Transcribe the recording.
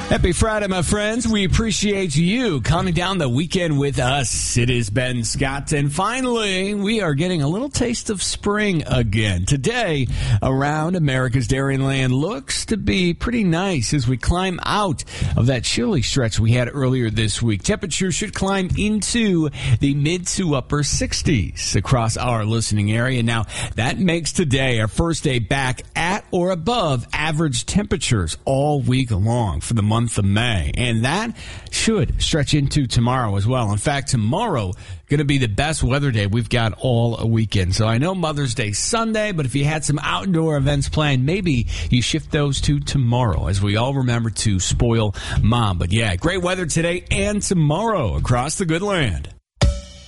Happy Friday, my friends. We appreciate you counting down the weekend with us. It is Ben Scott, and finally, we are getting a little taste of spring again. Today, around America's Dairyland looks to be pretty nice as we climb out of that chilly stretch we had earlier this week. Temperatures should climb into the mid to upper 60s across our listening area. Now, that makes today our first day back at or above average temperatures all week long for the month of May, and that should stretch into tomorrow as well. In fact, tomorrow going to be the best weather day we've got all a weekend. So I know Mother's Day Sunday, but if you had some outdoor events planned, maybe you shift those to tomorrow as we all remember to spoil Mom. But yeah, great weather today and tomorrow across the good land.